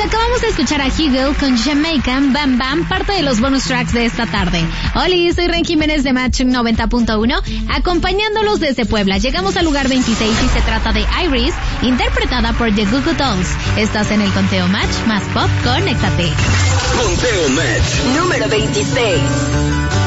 Acabamos de escuchar a Hugel con Jamaican Bam Bam, parte de los bonus tracks de esta tarde. Hola, soy Ren Jiménez de Match 90.1, acompañándolos desde Puebla. Llegamos al lugar 26 y se trata de Iris, interpretada por The Goo Goo Dolls. Estás en el Conteo Match más Pop, conéctate. Conteo Match número 26.